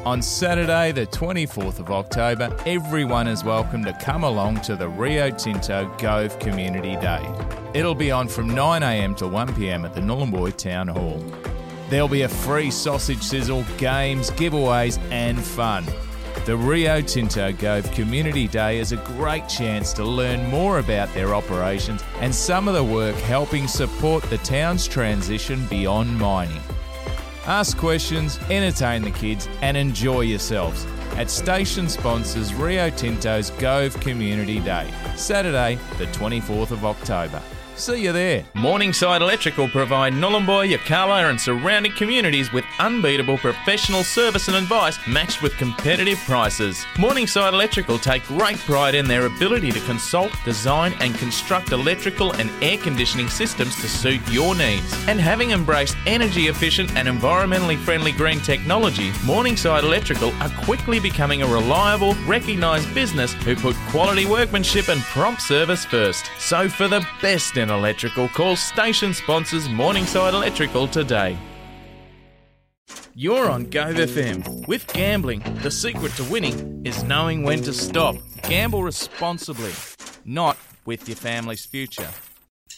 On Saturday, the 24th of October, everyone is welcome to come along to the Rio Tinto Gove Community Day. It'll be on from 9am to 1pm at the Nhulunbuy Town Hall. There'll be a free sausage sizzle, games, giveaways and fun. The Rio Tinto Gove Community Day is a great chance to learn more about their operations and some of the work helping support the town's transition beyond mining. Ask questions, entertain the kids and enjoy yourselves at station sponsors Rio Tinto's Gove Community Day, Saturday the 24th of October. See you there. Morningside Electrical provide Nhulunbuy, Yirrkala and surrounding communities with unbeatable professional service and advice matched with competitive prices. Morningside Electrical take great pride in their ability to consult, design and construct electrical and air conditioning systems to suit your needs. And having embraced energy efficient and environmentally friendly green technology, Morningside Electrical are quickly becoming a reliable, recognised business who put quality workmanship and prompt service first. So for the best in electrical, call station sponsors Morningside Electrical today. You're on Gove FM. With gambling, the secret to winning is knowing when to stop. Gamble responsibly, not with your family's future.